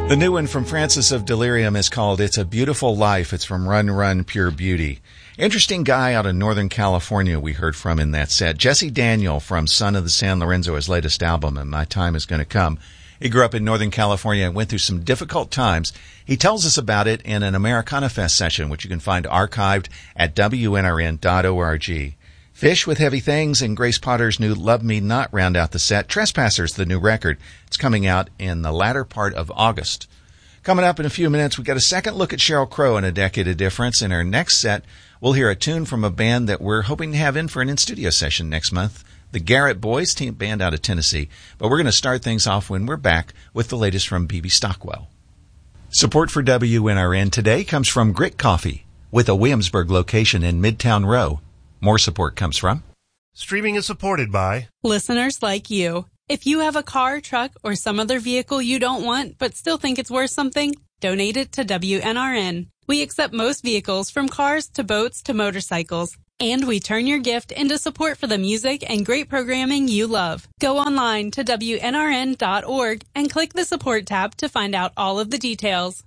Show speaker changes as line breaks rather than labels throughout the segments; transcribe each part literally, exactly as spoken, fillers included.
The new one from Francis of Delirium is called It's a Beautiful Life. It's from Run Run Pure Beauty. Interesting guy out of Northern California we heard from in that set. Jesse Daniel from Son of the San Lorenzo, his latest album, and My Time Is Gonna Come. He grew up in Northern California and went through some difficult times. He tells us about it in an Americana Fest session, which you can find archived at W N R N dot org. Fish with Heavy Things and Grace Potter's new Love Me Not round out the set. Trespassers, the new record. It's coming out in the latter part of August. Coming up in a few minutes, we got a second look at Sheryl Crow in A Decade of Difference. In our next set, we'll hear a tune from a band that we're hoping to have in for an in-studio session next month, the Garrett Boys, team band out of Tennessee. But we're going to start things off when we're back with the latest from B B Stockwell. Support for W N R N today comes from Grit Coffee, with a Williamsburg location in Midtown Row. More support comes from...
Streaming is supported by...
listeners like you. If you have a car, truck, or some other vehicle you don't want but still think it's worth something, donate it to W N R N. We accept most vehicles, from cars to boats to motorcycles. And we turn your gift into support for the music and great programming you love. Go online to W N R N dot org and click the support tab to find out all of the details.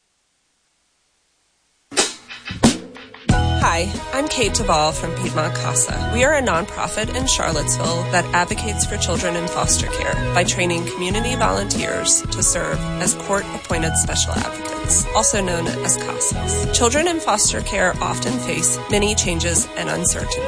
Hi, I'm Kate Duvall from Piedmont CASA. We are a nonprofit in Charlottesville that advocates for children in foster care by training community volunteers to serve as court-appointed special advocates, also known as CASAs. Children in foster care often face many changes and uncertainty.